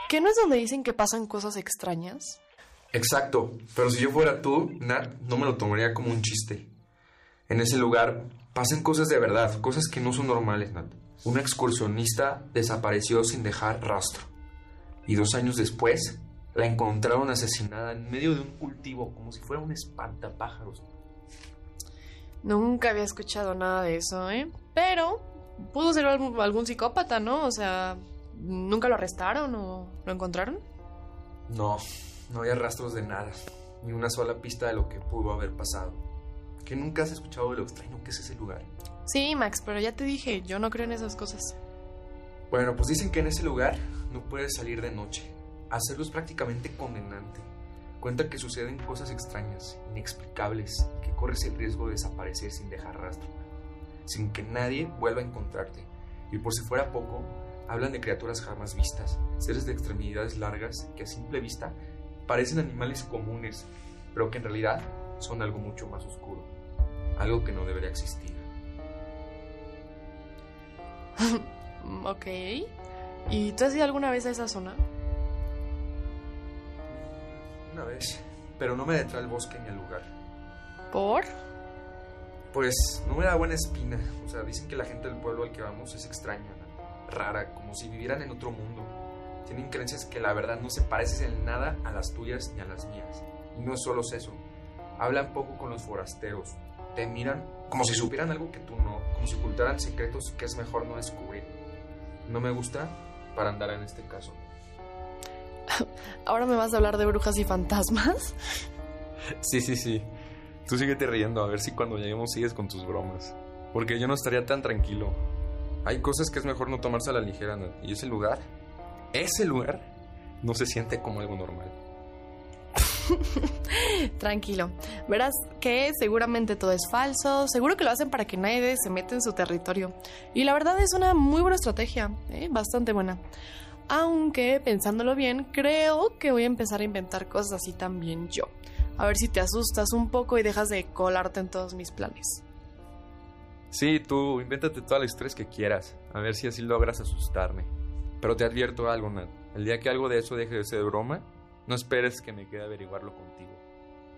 ¿Qué no es donde dicen que pasan cosas extrañas? Exacto, pero si yo fuera tú, Nat, no me lo tomaría como un chiste. En ese lugar pasan cosas de verdad, cosas que no son normales, Nat. Una excursionista desapareció sin dejar rastro. Y 2 años después, la encontraron asesinada en medio de un cultivo, como si fuera un espantapájaros. Nunca había escuchado nada de eso, ¿eh? Pero pudo ser algún psicópata, ¿no? O sea, ¿nunca lo arrestaron o lo encontraron? No había rastros de nada, ni una sola pista de lo que pudo haber pasado. ¿Que nunca has escuchado de lo extraño que es ese lugar? Sí, Max, pero ya te dije, yo no creo en esas cosas. Bueno, pues dicen que en ese lugar no puedes salir de noche. Hacerlo es prácticamente condenante. Cuenta que suceden cosas extrañas, inexplicables, que corres el riesgo de desaparecer sin dejar rastro, sin que nadie vuelva a encontrarte. Y por si fuera poco, hablan de criaturas jamás vistas, seres de extremidades largas que a simple vista parecen animales comunes, pero que en realidad son algo mucho más oscuro, algo que no debería existir. Ok. ¿Y tú has ido alguna vez a esa zona? Una vez, pero no me detrae al bosque ni al lugar. ¿Por? Pues no me da buena espina. O sea, dicen que la gente del pueblo al que vamos es extraña, ¿no? Rara, como si vivieran en otro mundo. Tienen creencias que la verdad no se parecen en nada a las tuyas ni a las mías. Y no es solo eso. Hablan poco con los forasteros. Te miran como si supieran algo que tú no, como si ocultaran secretos que es mejor no descubrir. No me gusta para andar en este caso. ¿Ahora me vas a hablar de brujas y fantasmas? Sí. Tú síguete riendo, a ver si cuando lleguemos sigues con tus bromas. Porque yo no estaría tan tranquilo. Hay cosas que es mejor no tomarse a la ligera, ¿no? Y ese lugar no se siente como algo normal. Tranquilo, verás que seguramente todo es falso, seguro que lo hacen para que nadie se meta en su territorio. Y la verdad es una muy buena estrategia, bastante buena. Aunque, pensándolo bien, creo que voy a empezar a inventar cosas así también yo. A ver si te asustas un poco y dejas de colarte en todos mis planes. Sí, tú, invéntate todas las historias que quieras, a ver si así logras asustarme. Pero te advierto algo, Nat. El día que algo de eso deje de ser broma, no esperes que me quede averiguarlo contigo.